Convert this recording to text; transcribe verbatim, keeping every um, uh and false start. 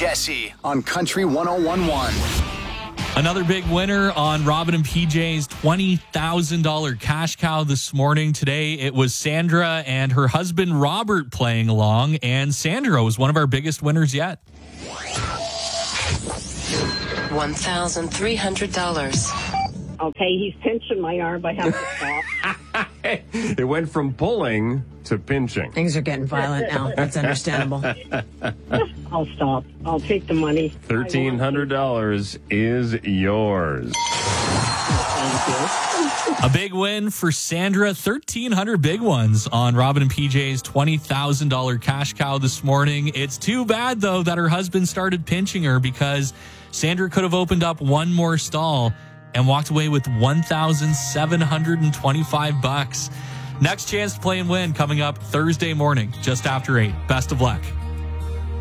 Jesse on Country one oh one point one. Another big winner on Robin and P J's twenty thousand dollars cash cow this morning. Today, it was Sandra and her husband, Robert, playing along. And Sandra was one of our biggest winners yet. one thousand three hundred dollars. Okay, he's pinching my arm. I have to stop. It went from pulling to pinching. Things are getting violent now. That's understandable. I'll stop. I'll take the money. thirteen hundred dollars is yours. Thank you. A big win for Sandra. thirteen hundred big ones on Robin and P J's twenty thousand dollars cash cow this morning. It's too bad, though, that her husband started pinching her, because Sandra could have opened up one more stall and walked away with one thousand seven hundred twenty-five bucks. Next chance to play and win coming up Thursday morning, just after eight. Best of luck.